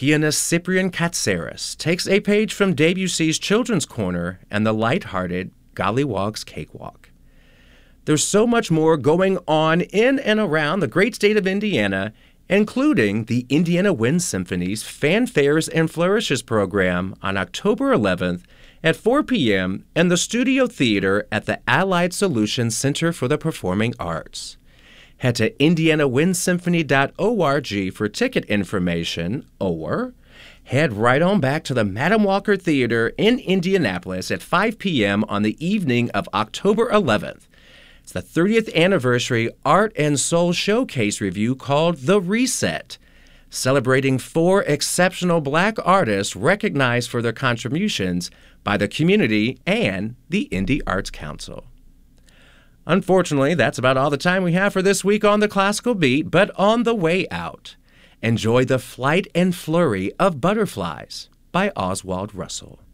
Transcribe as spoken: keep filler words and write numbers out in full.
pianist Cyprian Katsaris takes a page from Debussy's Children's Corner and the light-hearted Gollywog's Cakewalk. There's so much more going on in and around the great state of Indiana, including the Indiana Wind Symphony's Fanfares and Flourishes program on October eleventh at four p.m. in the Studio Theater at the Allied Solutions Center for the Performing Arts. Head to indiana wind symphony dot org for ticket information, or head right on back to the Madam Walker Theater in Indianapolis at five p.m. on the evening of October eleventh. It's the thirtieth anniversary Art and Soul Showcase review called The Reset, celebrating four exceptional Black artists recognized for their contributions by the community and the Indie Arts Council. Unfortunately, that's about all the time we have for this week on The Classical Beat, but on the way out, enjoy The Flight and Flurry of Butterflies by Oswald Russell.